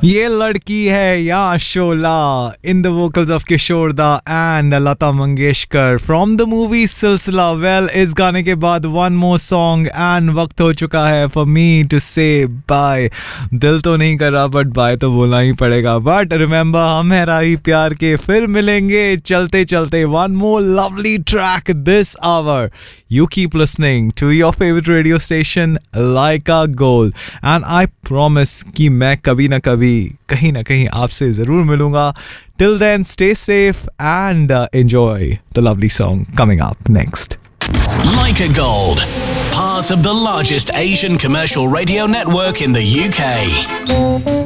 ये लड़की है या शोला इन द वोकल्स ऑफ किशोर दा and Lata Mangeshkar from the movie सिलसिला. वेल, इस गाने के बाद वन मोर सॉन्ग एंड वक्त हो चुका है फॉर मी टू से बाय. दिल तो नहीं कर रहा बट बाय तो बोलना ही पड़ेगा. बट रिमेंबर, हम है राही प्यार के, फिर मिलेंगे चलते चलते. One more lovely track this our. You keep listening to your favorite radio station Laika Gold and I promise कि मैं कभी ना कभी कहीं ना कहीं आपसे ज़रूर मिलूँगा. Till then, stay safe and enjoy the lovely song coming up next. Laika Gold, part of the largest Asian commercial radio network in the UK.